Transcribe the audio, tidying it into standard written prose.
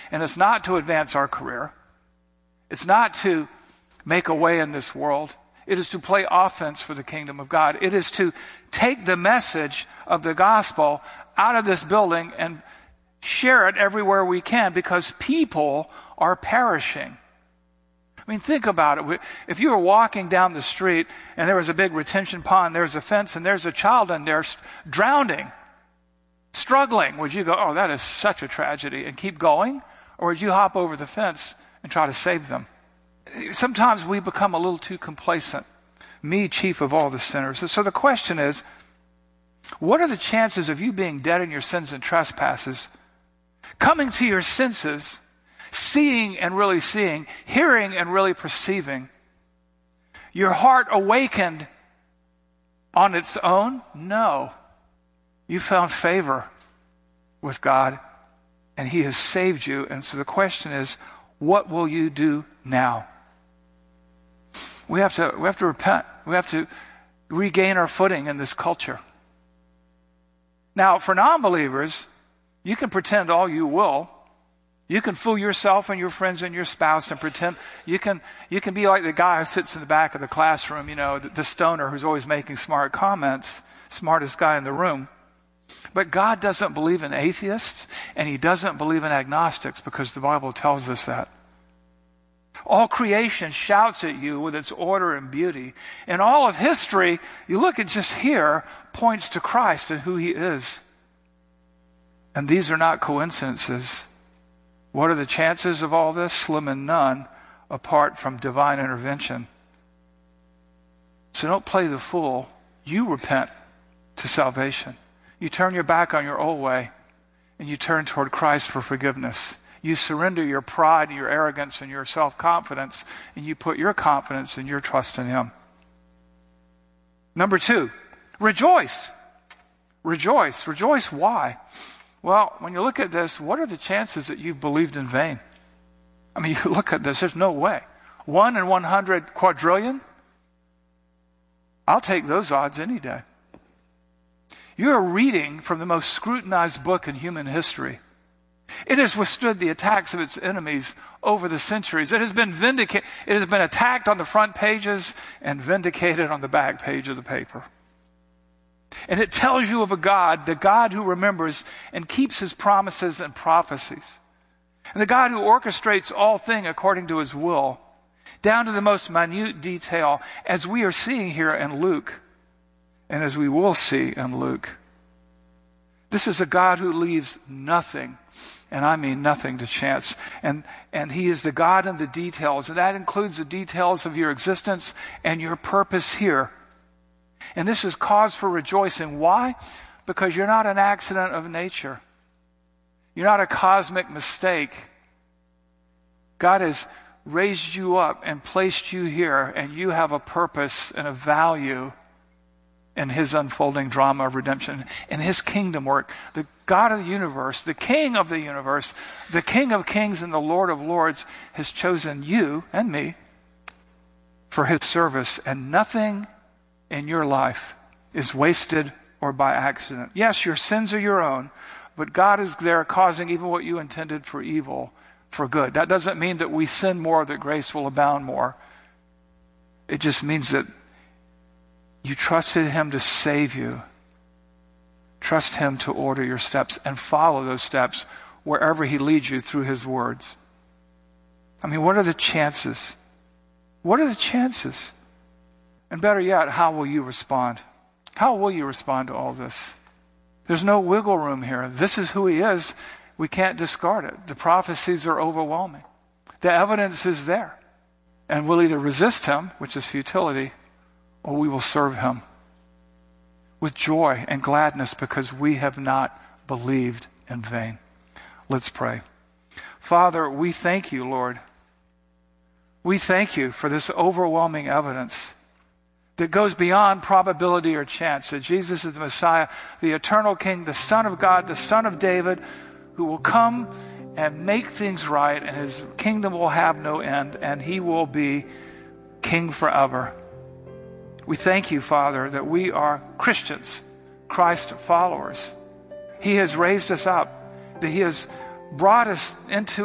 And it's not to advance our career. It's not to make a way in this world. It is to play offense for the kingdom of God. It is to take the message of the gospel out of this building and share it everywhere we can, because people are perishing. I mean, think about it. If you were walking down the street and there was a big retention pond, there's a fence, and there's a child in there drowning, struggling, would you go, oh, that is such a tragedy, and keep going? Or would you hop over the fence and try to save them? Sometimes we become a little too complacent. Me, chief of all the sinners. So the question is, what are the chances of you being dead in your sins and trespasses, coming to your senses, seeing and really seeing, hearing and really perceiving, your heart awakened on its own? No. You found favor with God, and He has saved you. And so the question is, what will you do now? We have to repent. We have to regain our footing in this culture. Now, for non-believers, you can pretend all you will. You can fool yourself and your friends and your spouse and pretend. You can be like the guy who sits in the back of the classroom, the stoner who's always making smart comments, smartest guy in the room. But God doesn't believe in atheists, and He doesn't believe in agnostics, because the Bible tells us that. All creation shouts at you with its order and beauty. And all of history, you look at just here, points to Christ and who He is. And these are not coincidences. What are the chances of all this? Slim and none, apart from divine intervention. So don't play the fool. You repent to salvation. You turn your back on your old way, and you turn toward Christ for forgiveness. You surrender your pride, your arrogance, and your self-confidence, and you put your confidence and your trust in Him. Number 2, rejoice. Rejoice. Rejoice why? Well, when you look at this, what are the chances that you've believed in vain? I mean, you look at this, there's no way. 1 in 100 quadrillion? I'll take those odds any day. You're reading from the most scrutinized book in human history. It has withstood the attacks of its enemies over the centuries. It has been vindicated. It has been attacked on the front pages and vindicated on the back page of the paper. And it tells you of a God, the God who remembers and keeps His promises and prophecies. And the God who orchestrates all things according to His will, down to the most minute detail, as we are seeing here in Luke, and as we will see in Luke. This is a God who leaves nothing, and I mean nothing, to chance. And He is the God in the details, and that includes the details of your existence and your purpose here. And this is cause for rejoicing. Why? Because you're not an accident of nature. You're not a cosmic mistake. God has raised you up and placed you here, and you have a purpose and a value in His unfolding drama of redemption, in His kingdom work. The God of the universe, the King of the universe, the King of kings and the Lord of lords has chosen you and me for His service, and nothing in your life is wasted or by accident. Yes, your sins are your own, but God is there causing even what you intended for evil for good. That doesn't mean that we sin more, that grace will abound more. It just means that you trusted Him to save you. Trust Him to order your steps and follow those steps wherever He leads you through His words. I mean, what are the chances? What are the chances? And better yet, how will you respond? How will you respond to all this? There's no wiggle room here. This is who He is. We can't discard it. The prophecies are overwhelming. The evidence is there. And we'll either resist Him, which is futility, or we will serve Him with joy and gladness, because we have not believed in vain. Let's pray. Father, we thank You, Lord. We thank You for this overwhelming evidence that goes beyond probability or chance, that Jesus is the Messiah, the eternal King, the Son of God, the Son of David, who will come and make things right, and His kingdom will have no end, and He will be King forever. We thank You, Father, that we are Christians, Christ followers. He has raised us up, that He has brought us into